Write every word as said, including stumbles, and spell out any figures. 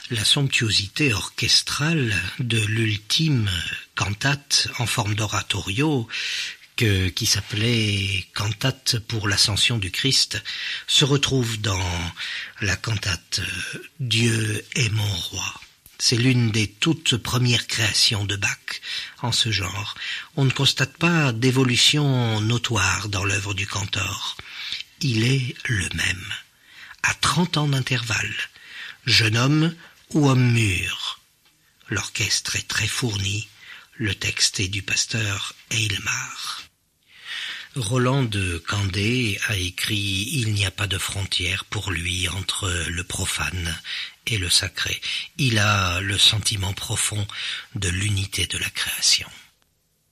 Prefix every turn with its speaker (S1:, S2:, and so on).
S1: la somptuosité orchestrale de l'ultime cantate en forme d'oratorio que, qui s'appelait Cantate pour l'ascension du Christ se retrouve dans la cantate Dieu est mon roi. C'est l'une des toutes premières créations de Bach en ce genre. On ne constate pas d'évolution notoire dans l'œuvre du cantor. Il est le même, à trente ans d'intervalle, jeune homme ou homme mûr. L'orchestre est très fourni, le texte est du pasteur Eilmar. Roland de Candé a écrit « Il n'y a pas de frontière pour lui entre le profane et le sacré ». Il a le sentiment profond de l'unité de la création.